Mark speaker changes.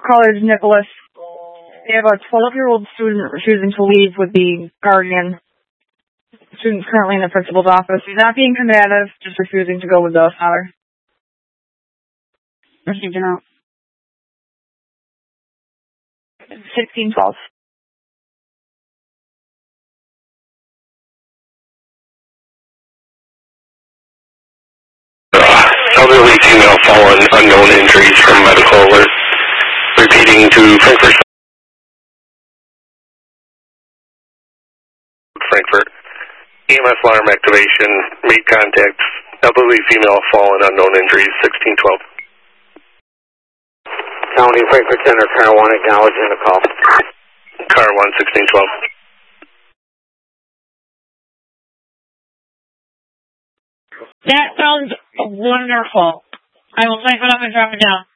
Speaker 1: Caller is Nicholas. They have a 12-year-old student refusing to leave with the guardian. The student's currently in the principal's office. He's not being combative, just refusing to go with the father. Received an out. 1612.
Speaker 2: Elderly female fallen, unknown injuries from medical alert. Repeating to Frankfurt. Frankfurt. EMS alarm activation. Made contact. Elderly female fallen, unknown injuries. 1612.
Speaker 3: County Frankfurt Center, Car 1 acknowledging the call.
Speaker 2: Car 1, 1612.
Speaker 1: That sounds wonderful. I will type it up and drop it down.